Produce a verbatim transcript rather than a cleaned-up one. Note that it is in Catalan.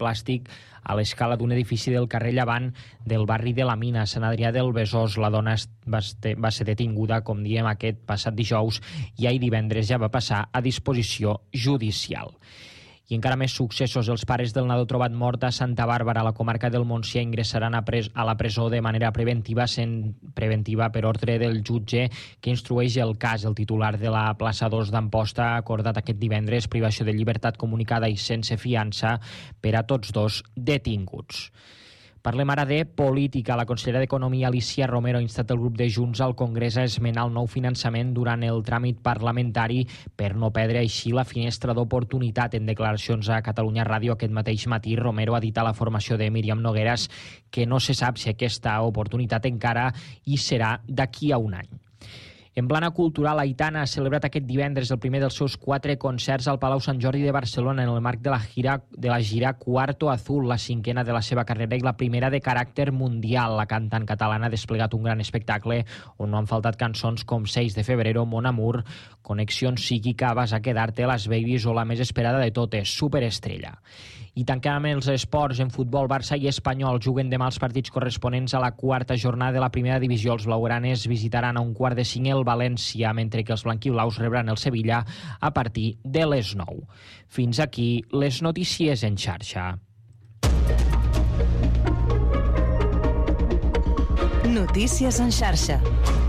plàstic a l'escala d'un edifici del carrer Llevant del barri de la Mina, Sant Adrià del Besòs. La dona va ser detinguda, com diem, aquest passat dijous i ahir divendres ja va passar a disposició judicial. I encara més successos. Els pares del nadó trobat mort a Santa Bàrbara, a la comarca del Montsià, ingressaran a, pres a la presó de manera preventiva, sent preventiva per ordre del jutge que instrueix el cas. El titular de la plaça dos d'Amposta ha acordat aquest divendres privació de llibertat comunicada i sense fiança per a tots dos detinguts. Parlem ara de política. La consellera d'Economia, Alícia Romero, ha instat el grup de Junts al Congrés a esmenar el nou finançament durant el tràmit parlamentari per no perdre així la finestra d'oportunitat. En declaracions a Catalunya Ràdio aquest mateix matí, Romero ha dit a la formació de Míriam Nogueras que no se sap si aquesta oportunitat encara hi serà d'aquí a un any. En plana cultural, Aitana ha celebrat aquest divendres el primer dels seus quatre concerts al Palau Sant Jordi de Barcelona en el marc de la gira, de la gira Cuarto Azul, la cinquena de la seva carrera i la primera de caràcter mundial. La cantant catalana ha desplegat un gran espectacle on no han faltat cançons com seis de febrero, Mon Amour, Connexió Psíquica, Vas a quedarte, Las Babies o la més esperada de totes, Superestrella. I tanquem amb els esports. En futbol, Barça i Espanyol juguen demà els partits corresponents a la quarta jornada de la primera divisió. Els blaugranes visitaran a un quart de cinc el València, mentre que els blanquiblaus rebran el Sevilla a partir de les nou. Fins aquí les notícies en xarxa. Notícies en xarxa.